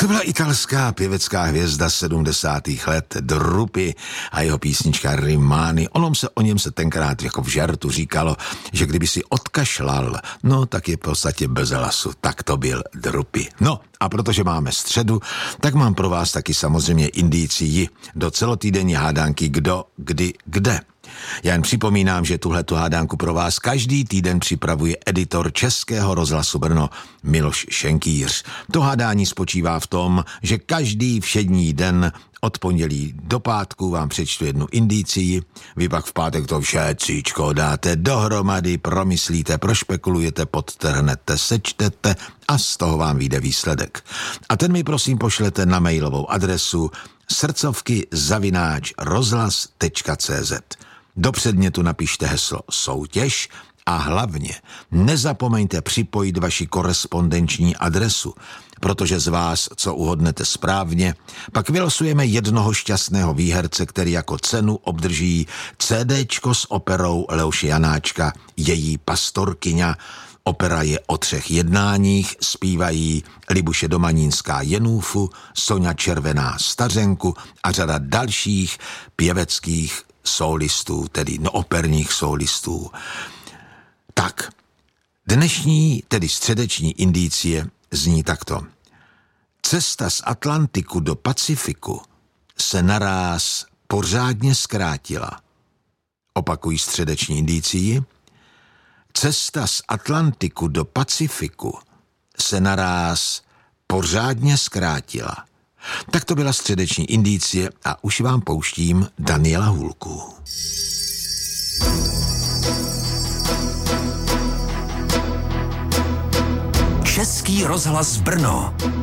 To byla italská pěvecká hvězda 70. let Drupi a jeho písnička Rimani. O něm se tenkrát jako v žartu říkalo, že kdyby si odkašlal, no tak je v podstatě bez hlasu. Tak to byl Drupi. No a protože máme středu, tak mám pro vás taky samozřejmě indicii do celotýdenní hádánky Kdo, kdy, kde. Já jen připomínám, že tuhletu hádánku pro vás každý týden připravuje editor Českého rozhlasu Brno Miloš Šenkýř. To hádání spočívá v tom, že každý všední den od pondělí do pátku vám přečtu jednu indicii, vy pak v pátek to všecíčko dáte dohromady, promyslíte, prošpekulujete, podtrhnete, sečtete a z toho vám vyjde výsledek. A ten mi prosím pošlete na mailovou adresu srdcovky@rozhlas.cz. Do předmětu napište heslo soutěž a hlavně nezapomeňte připojit vaši korespondenční adresu, protože z vás, co uhodnete správně, pak vylosujeme jednoho šťastného výherce, který jako cenu obdrží CDčko s operou Leoše Janáčka Její pastorkyňa. Opera je o 3 jednáních, zpívají Libuše Domanínská Jenůfu, Soňa Červená Stařenku a řada dalších pěveckých solistů, tedy operních solistů. Tak, dnešní, tedy středeční indicie zní takto. Cesta z Atlantiku do Pacifiku se naráz pořádně zkrátila. Opakují středeční indicii. Cesta z Atlantiku do Pacifiku se naráz pořádně zkrátila. Tak to byla středeční indicie a už vám pouštím Daniela Hůlku. Český rozhlas Brno.